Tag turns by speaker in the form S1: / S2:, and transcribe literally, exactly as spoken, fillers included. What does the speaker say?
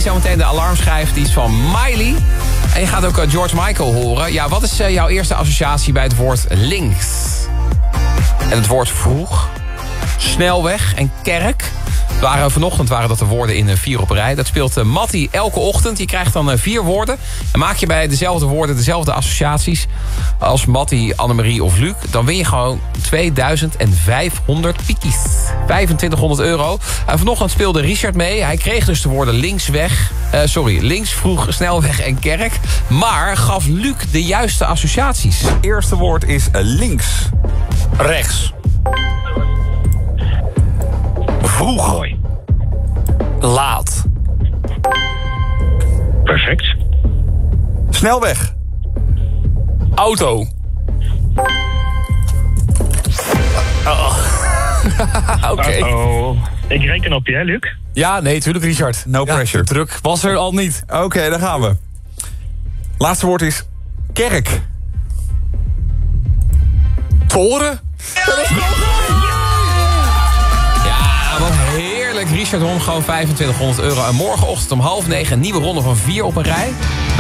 S1: je zometeen de alarmschijf. Die is van Miley. En je gaat ook uh, George Michael horen. Ja, wat is uh, jouw eerste associatie bij het woord links? En het woord vroeg, snelweg en kerk. Waren, vanochtend waren dat de woorden in vier op een rij. Dat speelt uh, Mattie elke ochtend. Je krijgt dan uh, vier woorden. En maak je bij dezelfde woorden dezelfde associaties als Mattie, Annemarie of Luc, dan win je gewoon tweeduizend vijfhonderd piekjes. vijfentwintighonderd euro. Uh, vanochtend speelde Richard mee. Hij kreeg dus de woorden linksweg. Uh, sorry, links, vroeg, snelweg en kerk. Maar gaf Luc de juiste associaties.
S2: Het eerste woord is links.
S3: Rechts.
S2: Vroeg.
S4: Mooi.
S3: Laat.
S4: Perfect.
S2: Snelweg.
S3: Auto. Oh. Oké. Okay.
S4: Oh, ik reken op je, hè, Luc?
S3: Ja, nee, tuurlijk, Richard.
S2: No
S3: ja,
S2: pressure.
S3: De druk was er al niet.
S2: Oké, okay, daar gaan we. Laatste woord is kerk.
S3: Toren.
S1: Ja, wat heerlijk. Richard won gewoon vijfentwintighonderd euro. En morgenochtend om half negen een nieuwe ronde van vier op een rij.